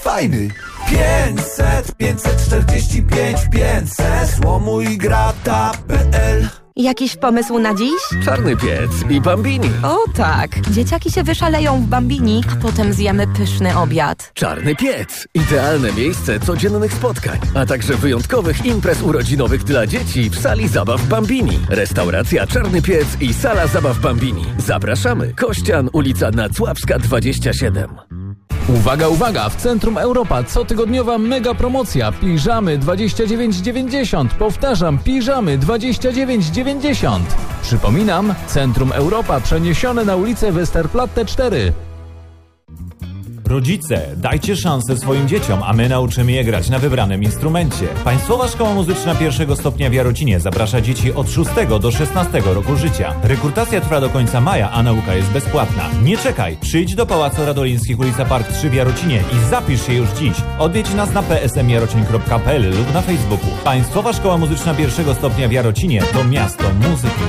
fajny. 500, 545, 500 Złomu i grata.pl. Jakiś pomysł na dziś? Czarny piec i Bambini. O tak, dzieciaki się wyszaleją w Bambini, a potem zjemy pyszny obiad. Czarny piec. Idealne miejsce codziennych spotkań, a także wyjątkowych imprez urodzinowych dla dzieci w sali zabaw Bambini. Restauracja Czarny Piec i sala zabaw Bambini. Zapraszamy. Kościan, ulica Nacławska 27. Uwaga, uwaga! W Centrum Europa cotygodniowa mega promocja. Piżamy 29,90. Powtarzam, piżamy 29,90. Przypominam, Centrum Europa przeniesione na ulicę Westerplatte 4. Rodzice, dajcie szansę swoim dzieciom, a my nauczymy je grać na wybranym instrumencie. Państwowa Szkoła Muzyczna I stopnia w Jarocinie zaprasza dzieci od 6 do 16 roku życia. Rekrutacja trwa do końca maja, a nauka jest bezpłatna. Nie czekaj, przyjdź do Pałacu Radolińskich, ulica Park 3 w Jarocinie i zapisz się już dziś. Odwiedź nas na psmjarocin.pl lub na Facebooku. Państwowa Szkoła Muzyczna I stopnia w Jarocinie to miasto muzyki.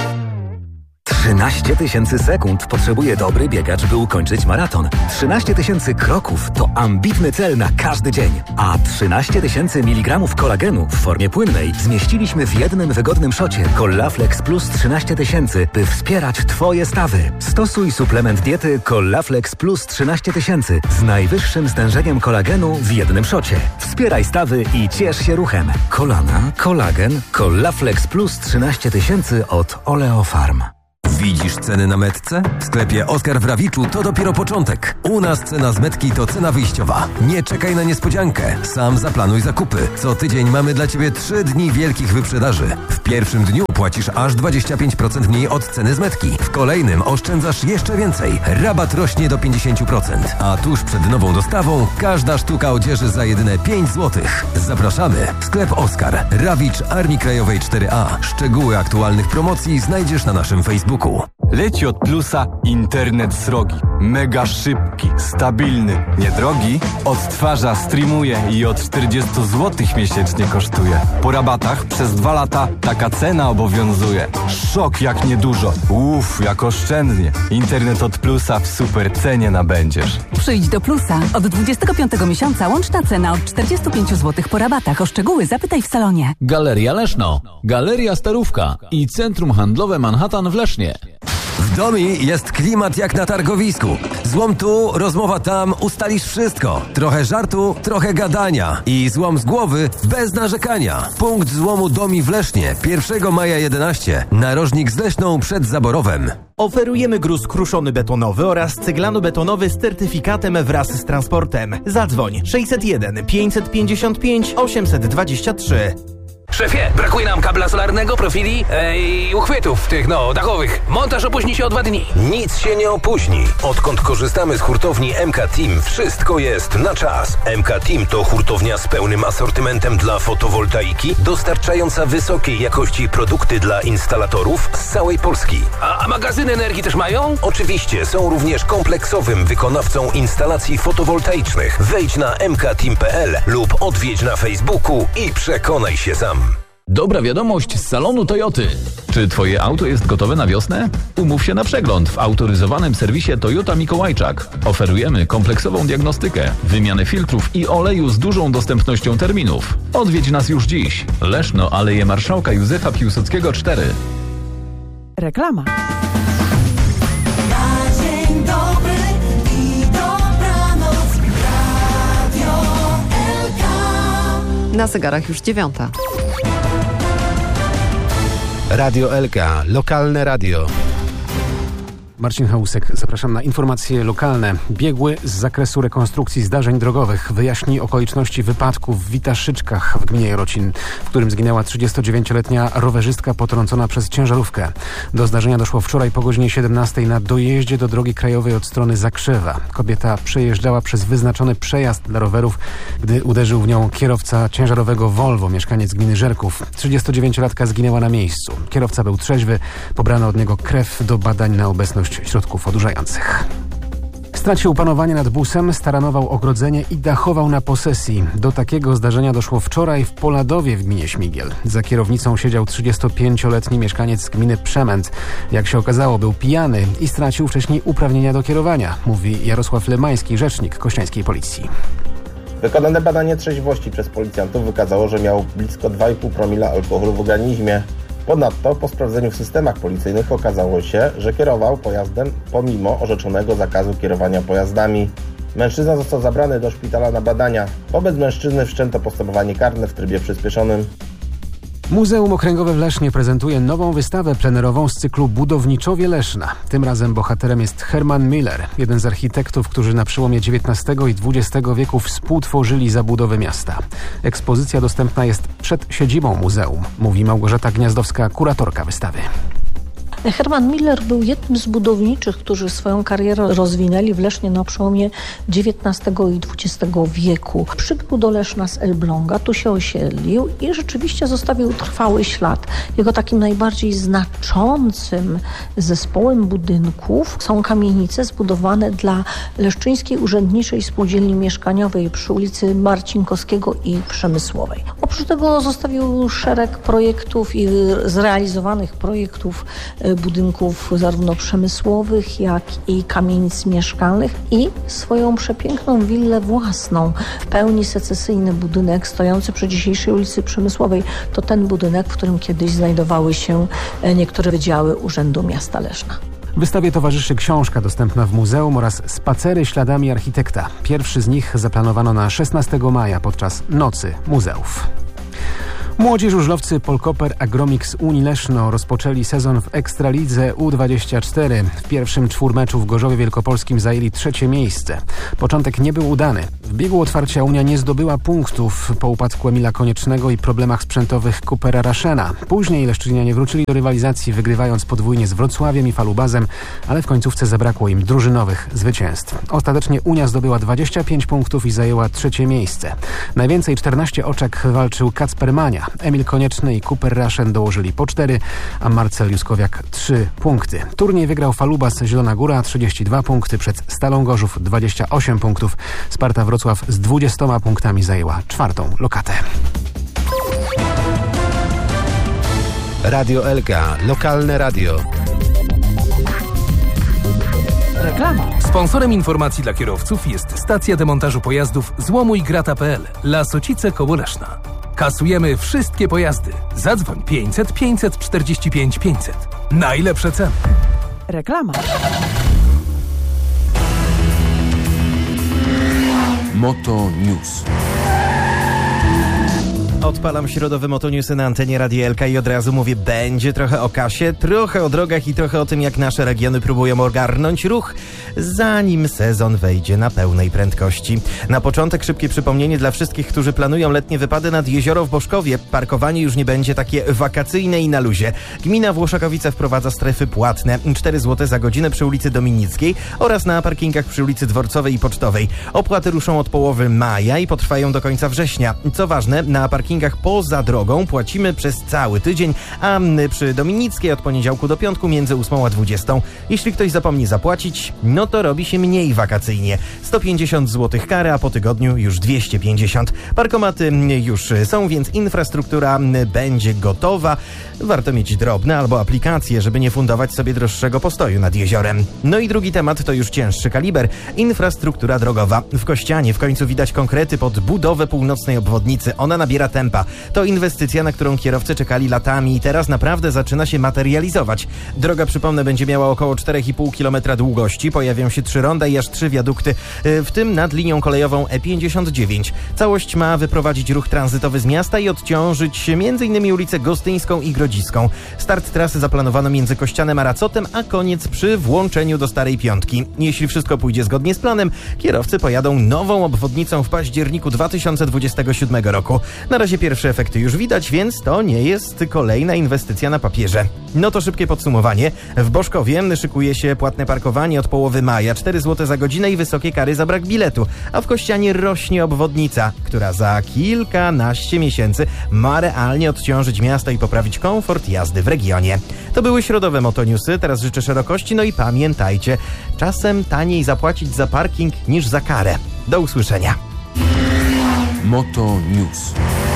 13 000 sekund potrzebuje dobry biegacz, by ukończyć maraton. 13 000 kroków to ambitny cel na każdy dzień. A 13 000 mg kolagenu w formie płynnej zmieściliśmy w jednym wygodnym szocie Collaflex Plus 13 000, by wspierać Twoje stawy. Stosuj suplement diety Collaflex Plus 13 000 z najwyższym stężeniem kolagenu w jednym szocie. Wspieraj stawy i ciesz się ruchem. Kolana, kolagen, Collaflex Plus 13 000 od Oleofarm. Widzisz ceny na Metce? W sklepie Oskar w Rawiczu to dopiero początek. U nas cena z Metki to cena wyjściowa. Nie czekaj na niespodziankę. Sam zaplanuj zakupy. Co tydzień mamy dla Ciebie 3 dni wielkich wyprzedaży. W pierwszym dniu płacisz aż 25% mniej od ceny z Metki. W kolejnym oszczędzasz jeszcze więcej. Rabat rośnie do 50%. A tuż przed nową dostawą każda sztuka odzieży za jedyne 5 zł. Zapraszamy. Sklep Oskar. Rawicz Armii Krajowej 4A. Szczegóły aktualnych promocji znajdziesz na naszym Facebooku. Leci od Plusa internet srogi. Mega szybki, stabilny, niedrogi. Odtwarza, streamuje i od 40 zł miesięcznie kosztuje. Po rabatach przez 2 lata taka cena obowiązuje. Szok jak niedużo. Jak oszczędnie. Internet od Plusa w super cenie nabędziesz. Przyjdź do Plusa. Od 25 miesiąca łączna cena od 45 zł po rabatach. O szczegóły zapytaj w salonie. Galeria Leszno, Galeria Starówka i Centrum Handlowe Manhattan w Lesznie. W Domi jest klimat jak na targowisku. Złom tu, rozmowa tam, ustalisz wszystko. Trochę żartu, trochę gadania. I złom z głowy bez narzekania. Punkt złomu Domi w Lesznie. 1 maja 11. Narożnik z Leszną przed Zaborowem. Oferujemy gruz kruszony betonowy oraz ceglano-betonowy z certyfikatem wraz z transportem. Zadzwoń 601 555 823. Szefie, brakuje nam kabla solarnego, profili i uchwytów tych, dachowych. Montaż opóźni się o 2 dni. Nic się nie opóźni. Odkąd korzystamy z hurtowni MK Team, wszystko jest na czas. MK Team to hurtownia z pełnym asortymentem dla fotowoltaiki, dostarczająca wysokiej jakości produkty dla instalatorów z całej Polski. A magazyny energii też mają? Oczywiście, są również kompleksowym wykonawcą instalacji fotowoltaicznych. Wejdź na mkteam.pl lub odwiedź na Facebooku i przekonaj się sam. Dobra wiadomość z salonu Toyoty. Czy Twoje auto jest gotowe na wiosnę? Umów się na przegląd w autoryzowanym serwisie Toyota Mikołajczak. Oferujemy kompleksową diagnostykę, wymianę filtrów i oleju z dużą dostępnością terminów. Odwiedź nas już dziś. Leszno, Aleje Marszałka Józefa Piłsudskiego 4. Reklama. Na zegarach już 9. Radio Elka, lokalne radio. Marcin Chałusek, zapraszam na informacje lokalne. Biegły z zakresu rekonstrukcji zdarzeń drogowych wyjaśni okoliczności wypadku w Witaszyczkach w gminie Jarocin, w którym zginęła 39-letnia rowerzystka potrącona przez ciężarówkę. Do zdarzenia doszło wczoraj po godzinie 17 na dojeździe do drogi krajowej od strony Zakrzewa. Kobieta przejeżdżała przez wyznaczony przejazd dla rowerów, gdy uderzył w nią kierowca ciężarowego Volvo, mieszkaniec gminy Żerków. 39-latka zginęła na miejscu. Kierowca był trzeźwy, pobrano od niego krew do badań na obecność środków odurzających. Stracił panowanie nad busem, staranował ogrodzenie i dachował na posesji. Do takiego zdarzenia doszło wczoraj w Poladowie w gminie Śmigiel. Za kierownicą siedział 35-letni mieszkaniec gminy Przemęt. Jak się okazało, był pijany i stracił wcześniej uprawnienia do kierowania, mówi Jarosław Lemański, rzecznik kościańskiej policji. Wykonane badanie trzeźwości przez policjantów wykazało, że miał blisko 2,5 promila alkoholu w organizmie. Ponadto po sprawdzeniu w systemach policyjnych okazało się, że kierował pojazdem pomimo orzeczonego zakazu kierowania pojazdami. Mężczyzna został zabrany do szpitala na badania. Wobec mężczyzny wszczęto postępowanie karne w trybie przyspieszonym. Muzeum Okręgowe w Lesznie prezentuje nową wystawę plenerową z cyklu Budowniczowie Leszna. Tym razem bohaterem jest Herman Miller, jeden z architektów, którzy na przełomie XIX i XX wieku współtworzyli zabudowę miasta. Ekspozycja dostępna jest przed siedzibą muzeum, mówi Małgorzata Gniazdowska, kuratorka wystawy. Herman Miller był jednym z budowniczych, którzy swoją karierę rozwinęli w Lesznie na przełomie XIX i XX wieku. Przybył do Leszna z Elbląga, tu się osiedlił i rzeczywiście zostawił trwały ślad. Jego takim najbardziej znaczącym zespołem budynków są kamienice zbudowane dla Leszczyńskiej Urzędniczej Spółdzielni Mieszkaniowej przy ulicy Marcinkowskiego i Przemysłowej. Oprócz tego zostawił szereg projektów i zrealizowanych projektów budynków zarówno przemysłowych, jak i kamienic mieszkalnych i swoją przepiękną willę własną. W pełni secesyjny budynek stojący przy dzisiejszej ulicy Przemysłowej to ten budynek, w którym kiedyś znajdowały się niektóre wydziały Urzędu Miasta Leszna. Wystawie towarzyszy książka dostępna w muzeum oraz spacery śladami architekta. Pierwszy z nich zaplanowano na 16 maja podczas Nocy Muzeów. Młodzi żużlowcy Polkoper Agromix Unii Leszno rozpoczęli sezon w Ekstralidze U24. W pierwszym czwórmeczu w Gorzowie Wielkopolskim zajęli 3. miejsce. Początek nie był udany. W biegu otwarcia Unia nie zdobyła punktów po upadku Emila Koniecznego i problemach sprzętowych Coopera Raszena. Później leszczynianie wrócili do rywalizacji, wygrywając podwójnie z Wrocławiem i Falubazem, ale w końcówce zabrakło im drużynowych zwycięstw. Ostatecznie Unia zdobyła 25 punktów i zajęła 3. miejsce. Najwięcej 14 oczek walczył Kacper Mania. Emil Konieczny i Cooper Raszen dołożyli po 4, a Marcel Juskowiak 3 punkty. Turniej wygrał Falubas Zielona Góra 32 punkty, przed Stalą Gorzów 28 punktów. Sparta Wrocław z 20 punktami zajęła 4. lokatę. Radio Elka, lokalne radio. Reklama. Sponsorem informacji dla kierowców jest stacja demontażu pojazdów Złomujgrata.pl. Lasocice koło Leszna. Kasujemy wszystkie pojazdy. Zadzwoń 500 545 500. Najlepsze ceny. Reklama. Moto News. Odpalam środowe Motonewsy na antenie Radia Elka i od razu mówię, będzie trochę o kasie, trochę o drogach i trochę o tym, jak nasze regiony próbują ogarnąć ruch, zanim sezon wejdzie na pełnej prędkości. Na początek szybkie przypomnienie dla wszystkich, którzy planują letnie wypady nad jezioro w Boszkowie. Parkowanie już nie będzie takie wakacyjne i na luzie. Gmina Włoszakowice wprowadza strefy płatne. 4 zł za godzinę przy ulicy Dominickiej oraz na parkingach przy ulicy Dworcowej i Pocztowej. Opłaty ruszą od połowy maja i potrwają do końca września. Co ważne, na parkingach poza drogą płacimy przez cały tydzień, a przy Dominickiej od poniedziałku do piątku między 8 a 20. Jeśli ktoś zapomni zapłacić, no to robi się mniej wakacyjnie. 150 zł kary, a po tygodniu już 250. Parkomaty już są, więc infrastruktura będzie gotowa. Warto mieć drobne albo aplikacje, żeby nie fundować sobie droższego postoju nad jeziorem. No i drugi temat to już cięższy kaliber. Infrastruktura drogowa. W Kościanie w końcu widać konkrety pod budowę północnej obwodnicy. Ona nabiera tempa. To inwestycja, na którą kierowcy czekali latami i teraz naprawdę zaczyna się materializować. Droga, przypomnę, będzie miała około 4,5 km długości. Pojawią się 3 ronda i aż 3 wiadukty, w tym nad linią kolejową E59. Całość ma wyprowadzić ruch tranzytowy z miasta i odciążyć m.in. ulicę Gostyńską i Grodziską. Start trasy zaplanowano między Kościanem a Racotem, a koniec przy włączeniu do Starej Piątki. Jeśli wszystko pójdzie zgodnie z planem, kierowcy pojadą nową obwodnicą w październiku 2027 roku. Na razie pierwsze efekty już widać, więc to nie jest kolejna inwestycja na papierze. No to szybkie podsumowanie. W Boszkowie szykuje się płatne parkowanie od połowy maja, 4 zł za godzinę i wysokie kary za brak biletu, a w Kościanie rośnie obwodnica, która za kilkanaście miesięcy ma realnie odciążyć miasto i poprawić komfort jazdy w regionie. To były środowe Motonewsy, teraz życzę szerokości, no i pamiętajcie, czasem taniej zapłacić za parking niż za karę. Do usłyszenia. Moto News.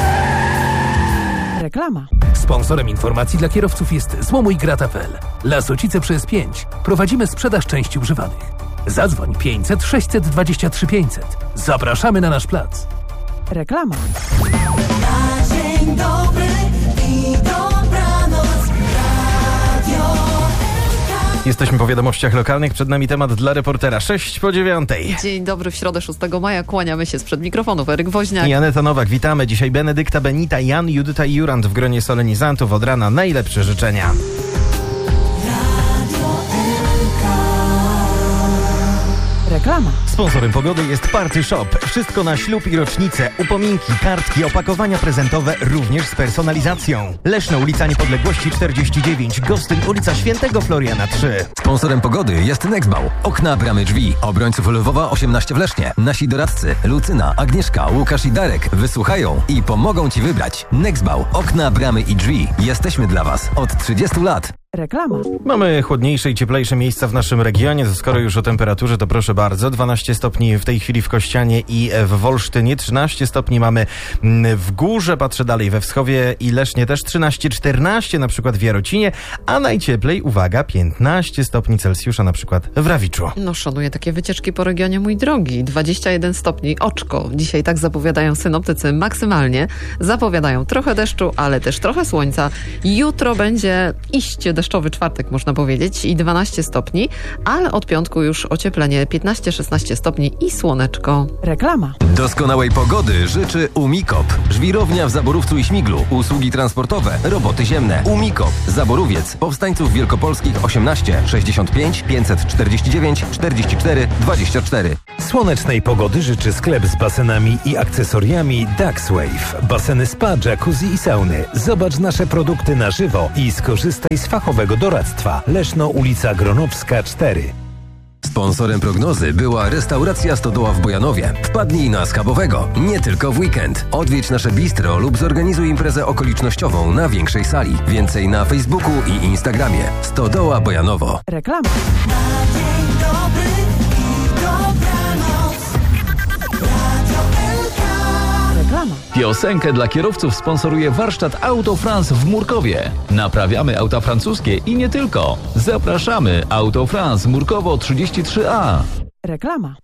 Reklama. Sponsorem informacji dla kierowców jest Złomujgrata.pl. Lasocice przez 5. Prowadzimy sprzedaż części używanych. Zadzwoń 500 623 500. Zapraszamy na nasz plac. Reklama. Na dzień dobry i dobranoc Radio LK. Jesteśmy po wiadomościach lokalnych, przed nami temat dla reportera 6:09. Dzień dobry, w środę 6 maja kłaniamy się sprzed mikrofonów. Eryk Woźniak I Aneta Nowak, witamy. Dzisiaj Benedykta, Benita, Jan, Judyta i Jurand w gronie solenizantów. Od rana najlepsze życzenia. Reklama. Sponsorem pogody jest Party Shop. Wszystko na ślub i rocznicę. Upominki, kartki, opakowania prezentowe również z personalizacją. Leszno, ulica Niepodległości 49. Gostyń, ulica Świętego Floriana 3. Sponsorem pogody jest Nextbau. Okna, bramy, drzwi. Obrońców Lwowa 18 w Lesznie. Nasi doradcy Lucyna, Agnieszka, Łukasz i Darek wysłuchają i pomogą Ci wybrać. Nextbau. Okna, bramy i drzwi. Jesteśmy dla Was od 30 lat. Reklama. Mamy chłodniejsze i cieplejsze miejsca w naszym regionie. Skoro już o temperaturze, to proszę bardzo. 12 stopni w tej chwili w Kościanie i w Wolsztynie. 13 stopni mamy w Górze. Patrzę dalej we Wschowie i Lesznie też 13-14, na przykład w Jarocinie. A najcieplej, uwaga, 15 stopni Celsjusza, na przykład w Rawiczu. No, szanuję takie wycieczki po regionie, mój drogi. 21 stopni, oczko. Dzisiaj tak zapowiadają synoptycy maksymalnie. Zapowiadają trochę deszczu, ale też trochę słońca. Jutro będzie iście deszczowy czwartek, można powiedzieć, i 12 stopni, ale od piątku już ocieplenie 15-16 stopni i słoneczko. Reklama. Doskonałej pogody życzy Umikop. Żwirownia w Zaborówcu i Śmiglu. Usługi transportowe, roboty ziemne. Umikop. Zaborowiec. Powstańców Wielkopolskich 18 65 549 44 24. Słonecznej pogody życzy sklep z basenami i akcesoriami Duckswave. Baseny spa, jacuzzi i sauny. Zobacz nasze produkty na żywo i skorzystaj z fachowego doradztwa. Leszno, ulica Gronowska 4. Sponsorem prognozy była restauracja Stodoła w Bojanowie. Wpadnij na Schabowego, nie tylko w weekend. Odwiedź nasze bistro lub zorganizuj imprezę okolicznościową na większej sali. Więcej na Facebooku i Instagramie. Stodoła Bojanowo. Reklama. Na dzień dobry i dobranoc Radio LK. Reklama. Piosenkę dla kierowców sponsoruje warsztat Auto France w Murkowie. Naprawiamy auta francuskie i nie tylko. Zapraszamy. Auto France Murkowo 33A. Reklama.